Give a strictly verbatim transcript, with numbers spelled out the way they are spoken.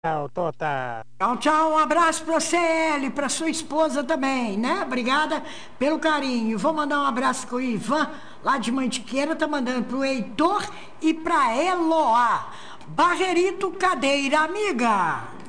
Tchau, Tota. Tchau, tchau. Um abraço pra você, Eli, pra sua esposa também, né? Obrigada pelo carinho. Vou mandar um abraço com o Ivan, lá de Mantiqueira, tá mandando pro Heitor e pra Eloá. Barrerito Cadeira, amiga.